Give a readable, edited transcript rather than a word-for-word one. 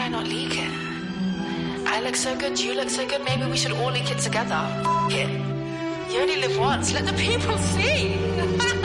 I not leak it? I look so good, you look so good, maybe we should all leak it together. F*** it. You only live once, let the people see.